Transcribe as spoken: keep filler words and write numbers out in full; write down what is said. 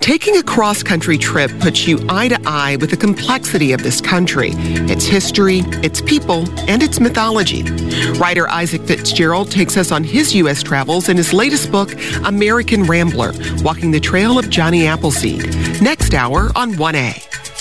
Taking a cross-country trip puts you eye to eye with the complexity of this country, its history, its people, and its mythology. Writer Isaac Fitzgerald takes us on his U S travels in his latest book, American Rambler, Walking the Trail of Johnny Appleseed. Next hour on one A.